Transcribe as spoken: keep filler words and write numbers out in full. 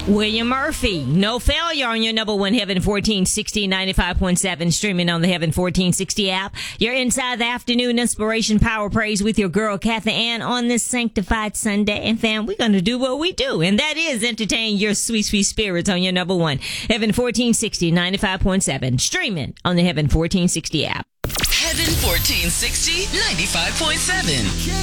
William Murphy, No Failure on your number one Heaven fourteen sixty, ninety-five point seven, streaming on the Heaven fourteen sixty app. You're inside the afternoon inspiration power praise with your girl Kathy Ann on this sanctified Sunday. And fam, we're going to do what we do, and that is entertain your sweet, sweet spirits on your number one Heaven fourteen sixty, ninety-five point seven, streaming on the Heaven fourteen sixty app. Heaven fourteen sixty, ninety-five point seven.